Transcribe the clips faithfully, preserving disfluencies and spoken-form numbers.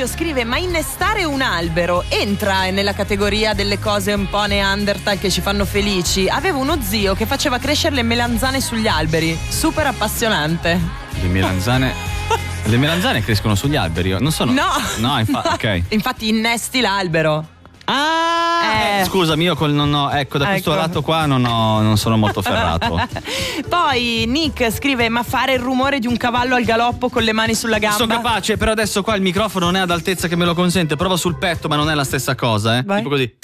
Fabio scrive: ma innestare un albero entra nella categoria delle cose un po' Neanderthal che ci fanno felici? Avevo uno zio che faceva crescere le melanzane sugli alberi, super appassionante. Le melanzane Le melanzane crescono sugli alberi? Non sono. No, no, infa- no. ok. Infatti innesti l'albero. Ah, eh. Scusami, io col non ho, ecco, da questo Ecco. lato qua non ho, non sono molto ferrato. Poi Nick scrive: ma fare il rumore di un cavallo al galoppo con le mani sulla gamba? Sono capace, però adesso qua il microfono non è ad altezza che me lo consente. Prova sul petto, ma non è la stessa cosa, eh. Vai. Tipo così.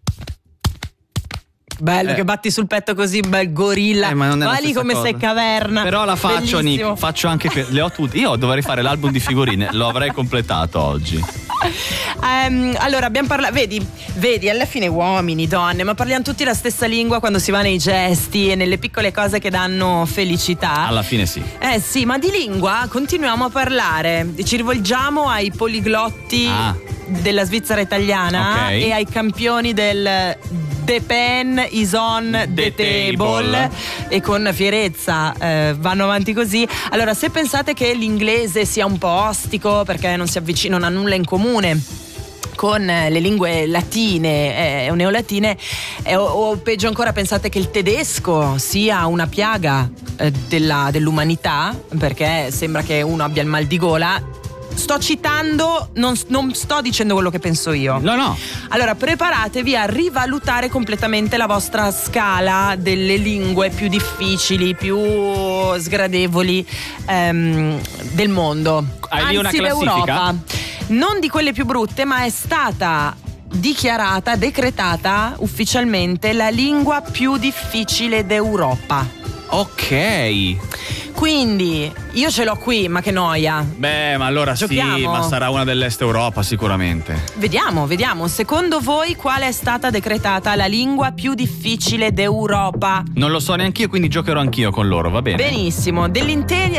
Bello Eh. che batti sul petto così, bel gorilla. Eh, ma non è la Va lì stessa come cosa. sei caverna. Però la faccio, Bellissimo. Nick. Faccio anche que- le ho tutte. Io dovrei fare l'album di figurine. Lo avrei completato oggi. Ehm, allora abbiamo parlato, vedi, vedi, alla fine uomini, donne, ma parliamo tutti la stessa lingua quando si va nei gesti e nelle piccole cose che danno felicità. Alla fine sì. Eh sì, ma di lingua continuiamo a parlare. Ci rivolgiamo ai poliglotti Ah. della Svizzera italiana, Ok. e ai campioni del The pen is on the, The table. table. E con fierezza eh, vanno avanti così. Allora, se pensate che l'inglese sia un po' ostico perché non si avvicina, non ha nulla in comune con le lingue latine eh, o neolatine, eh, o, o peggio ancora pensate che il tedesco sia una piaga eh, della, dell'umanità, perché sembra che uno abbia il mal di gola. Sto citando, non, non sto dicendo quello che penso io. No, no. Allora, preparatevi a rivalutare completamente la vostra scala delle lingue più difficili, più sgradevoli ehm, del mondo. Hai lì una Anzi, classifica? d'Europa. Non di quelle più brutte, ma è stata dichiarata, decretata ufficialmente la lingua più difficile d'Europa. Ok. Quindi io ce l'ho qui, ma che noia. Beh, ma allora Giochiamo? sì, ma sarà una dell'Est Europa sicuramente. Vediamo, vediamo. Secondo voi qual è stata decretata la lingua più difficile d'Europa? Non lo so neanch'io, quindi giocherò anch'io con loro, va bene? Benissimo. Dell'intera